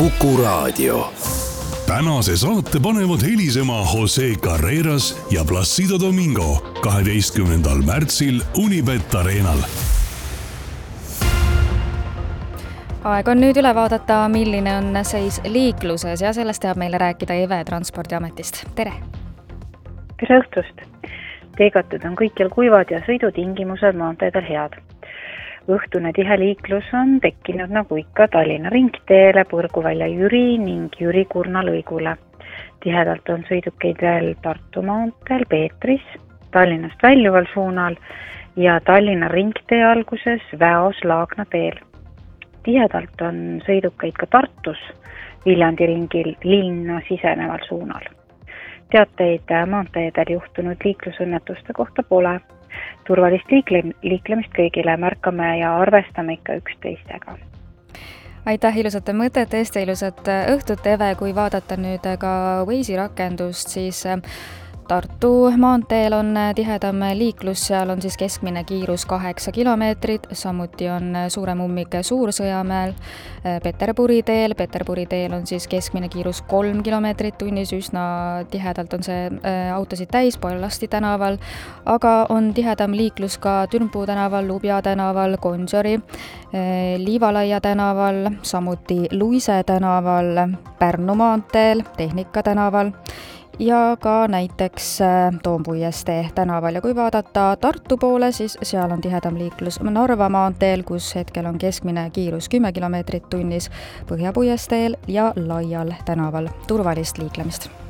Kuku Raadio. Tänase saate panevad helisema Jose Carreras ja Placido Domingo 12. märtsil Unibet Arenal. Aeg on nüüd üle vaadata, milline on seis liikluses ja sellest teab meile rääkida EVE Transpordiametist. Tere! Tere õhtust! Teekatud on kõikjal kuivad ja sõidutingimused maanteedel head. Õhtune tihe liiklus on tekkinud nagu ikka Tallinna ringteele, Põrguvälja Jüri ning Jüri-Kurna lõigule. Tihedalt on sõidukeid veel Tartu maanteel, Peetris, Tallinnast väljuval suunal ja Tallinna ringtee alguses Väos Laagna teel. Tihedalt on sõidukeid ka Tartus, Viljandi ringil linna siseneval suunal. Teateid maanteedel juhtunud liiklusõnnetuste kohta pole. Turvalist liiklemist kõigile märkame ja arvestame ikka üksteistega. Aitäh ilusate mõtete eest ja ilusat õhtut, EVE. Kui vaadata nüüd ka Waze'i rakendust, siis Tartu maanteel on tihedam liiklus, seal on siis keskmine kiirus 8 kilomeetrit, samuti on suurem ummik Suur-Sõjamäel, Peterburi teel on siis keskmine kiirus 3 kilomeetrit tunnis, üsna tihedalt on see autosid täis Pallasti tänaval, aga on tihedam liiklus ka Türmpuu tänaval, Lubja tänaval, Gonsiori, Liivalaia tänaval, samuti Luise tänaval, Pärnu maanteel, Tehnika tänaval ja ka näiteks Toompuiestee tänaval. Ja kui vaadata Tartu poole, siis seal on tihedam liiklus Narva maanteel, kus hetkel on keskmine kiirus 10 kilomeetrit tunnis, Põhjapuiesteel ja Laial tänaval. Turvalist liiklemist!